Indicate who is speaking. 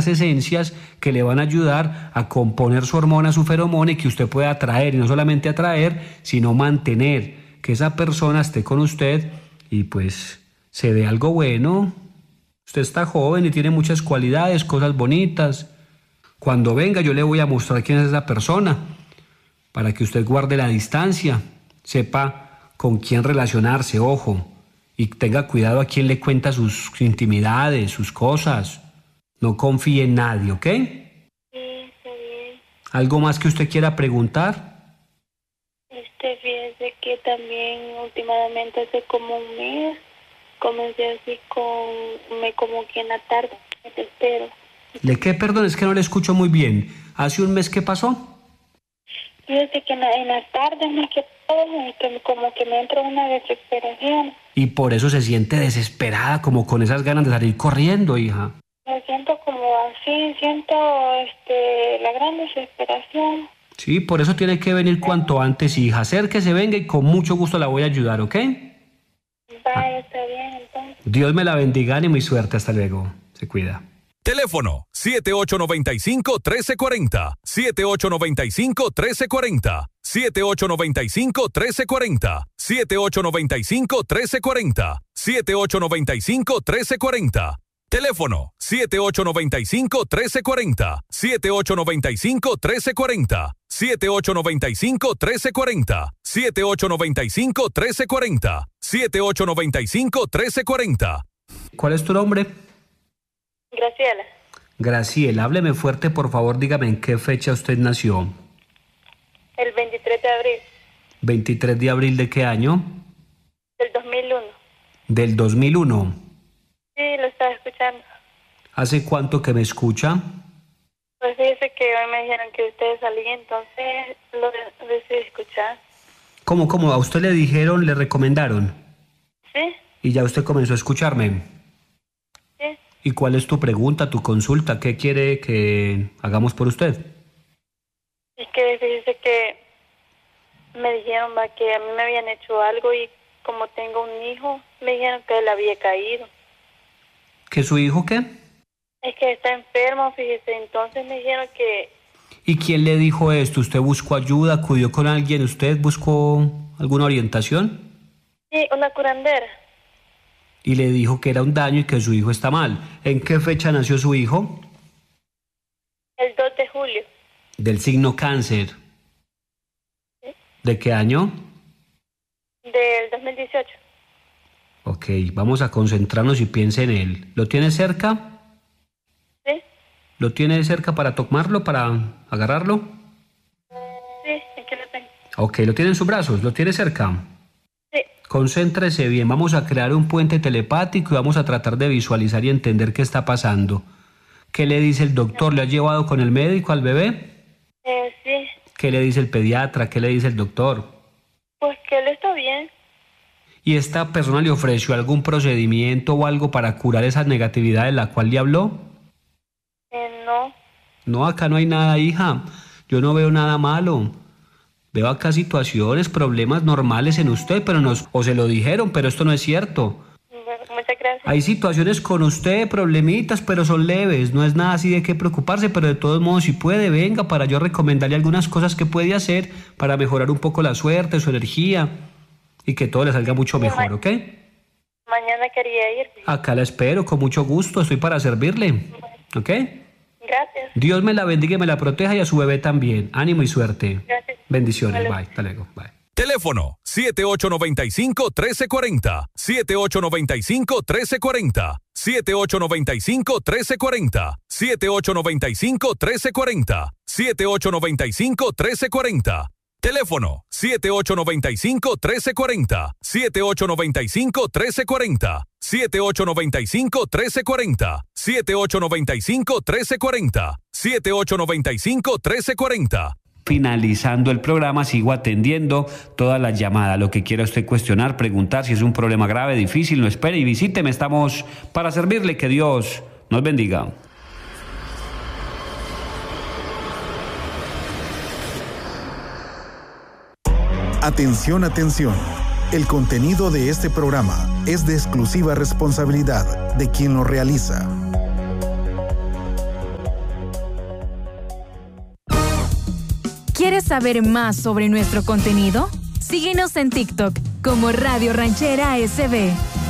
Speaker 1: esencias que le van a ayudar a componer su hormona, su feromona, y que usted pueda atraer, y no solamente atraer, sino mantener que esa persona esté con usted y pues se dé algo bueno. Usted está joven y tiene muchas cualidades, cosas bonitas. Cuando venga yo le voy a mostrar quién es esa persona, para que usted guarde la distancia, sepa con quién relacionarse, ojo, y tenga cuidado a quién le cuenta sus intimidades, sus cosas. No confíe en nadie, ¿ok?
Speaker 2: Sí, está bien.
Speaker 1: ¿Algo más que usted quiera preguntar?
Speaker 2: Fíjese que también últimamente hace como un mes comencé así como que en la tarde me desespero.
Speaker 1: ¿Le qué? Perdón, es que no le escucho muy bien. ¿Hace un mes qué pasó?
Speaker 2: Fíjese que en las tardes más que todo, como que me entra una desesperación.
Speaker 1: Y por eso se siente desesperada, como con esas ganas de salir corriendo, hija.
Speaker 2: Me siento como así, siento la gran desesperación.
Speaker 1: Sí, por eso tiene que venir cuanto antes, hija. Acérquese, venga y con mucho gusto la voy a ayudar, ¿ok?
Speaker 2: Vaya, está bien, entonces.
Speaker 1: Dios me la bendiga, ánimo y suerte. Hasta luego. Se cuida.
Speaker 3: Teléfono 7895-1340, 7895-1340, 7895-1340, 7895-1340, 7895-1340. Teléfono 7895-1340, 7895-1340, 7895-1340, 7895-1340, 7895-1340.
Speaker 1: ¿Cuál es tu nombre?
Speaker 2: Graciela.
Speaker 1: Graciela, hábleme fuerte, por favor, dígame en qué fecha usted nació.
Speaker 2: El 23 de abril.
Speaker 1: ¿23 de abril de qué año?
Speaker 2: Del 2001.
Speaker 1: Del 2001.
Speaker 2: Sí, lo estaba escuchando.
Speaker 1: ¿Hace cuánto que me escucha?
Speaker 2: Pues fíjese que hoy me dijeron que ustedes salían, entonces lo decidí escuchar.
Speaker 1: ¿Cómo? ¿A usted le dijeron, le recomendaron?
Speaker 2: Sí.
Speaker 1: Y ya usted comenzó a escucharme.
Speaker 2: Sí.
Speaker 1: ¿Y cuál es tu pregunta, tu consulta? ¿Qué quiere que hagamos por usted?
Speaker 2: Es que fíjese que me dijeron que a mí me habían hecho algo y como tengo un hijo, me dijeron que él había caído.
Speaker 1: ¿Que su hijo qué?
Speaker 2: Es que está enfermo, fíjese, entonces me dijeron que...
Speaker 1: ¿Y quién le dijo esto? ¿Usted buscó ayuda, acudió con alguien? ¿Usted buscó alguna orientación?
Speaker 2: Sí, una curandera.
Speaker 1: Y le dijo que era un daño y que su hijo está mal. ¿En qué fecha nació su hijo?
Speaker 2: El 2 de julio.
Speaker 1: Del signo cáncer.
Speaker 2: ¿Sí?
Speaker 1: ¿De qué año?
Speaker 2: Del 2018.
Speaker 1: Ok, vamos a concentrarnos y piense en él. ¿Lo tiene cerca?
Speaker 2: ¿Sí?
Speaker 1: ¿Lo tiene cerca para tomarlo, para agarrarlo?
Speaker 2: Sí, aquí lo tengo.
Speaker 1: Ok, ¿lo tiene en sus brazos? ¿Lo tiene cerca?
Speaker 2: Sí.
Speaker 1: Concéntrese bien, vamos a crear un puente telepático y vamos a tratar de visualizar y entender qué está pasando. ¿Qué le dice el doctor? ¿Le ha llevado con el médico al bebé?
Speaker 2: Sí.
Speaker 1: ¿Qué le dice el pediatra? ¿Qué le dice el doctor?
Speaker 2: Pues que él está bien.
Speaker 1: ¿Y esta persona le ofreció algún procedimiento o algo para curar esa negatividad de la cual le habló?
Speaker 2: No.
Speaker 1: No, acá no hay nada, hija. Yo no veo nada malo. Veo acá situaciones, problemas normales en usted, pero o se lo dijeron, pero esto no es cierto.
Speaker 2: Muchas gracias.
Speaker 1: Hay situaciones con usted, problemitas, pero son leves. No es nada así de qué preocuparse, pero de todos modos, si puede, venga para yo recomendarle algunas cosas que puede hacer para mejorar un poco la suerte, su energía y que todo le salga mucho mejor, ¿ok?
Speaker 2: Mañana quería ir.
Speaker 1: Acá la espero, con mucho gusto, estoy para servirle, ¿ok?
Speaker 2: Gracias.
Speaker 1: Dios me la bendiga y me la proteja y a su bebé también. Ánimo y suerte.
Speaker 2: Gracias.
Speaker 1: Bendiciones,
Speaker 2: Vale.
Speaker 1: bye, hasta luego, bye.
Speaker 3: Teléfono 7895-1340, 7895-1340, 7895-1340, 7895-1340, 7895-1340. Teléfono 7895-1340, 7895-1340, 7895-1340, 7895-1340, 7895-1340.
Speaker 1: Finalizando el programa, sigo atendiendo todas las llamadas. Lo que quiera usted cuestionar, preguntar si es un problema grave, difícil, no espere y visíteme. Estamos para servirle. Que Dios nos bendiga.
Speaker 4: Atención, atención. El contenido de este programa es de exclusiva responsabilidad de quien lo realiza.
Speaker 5: ¿Quieres saber más sobre nuestro contenido? Síguenos en TikTok como Radio Ranchera SB.